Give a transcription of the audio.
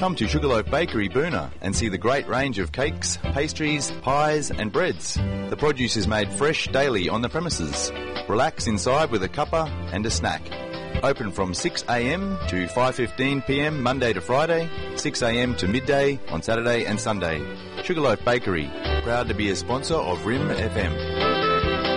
Come to Sugarloaf Bakery, Boona, and see the great range of cakes, pastries, pies and breads. The produce is made fresh daily on the premises. Relax inside with a cuppa and a snack. Open from 6 a.m. to 5:15 p.m. Monday to Friday, 6 a.m. to midday on Saturday and Sunday. Sugarloaf Bakery, proud to be a sponsor of RIM FM.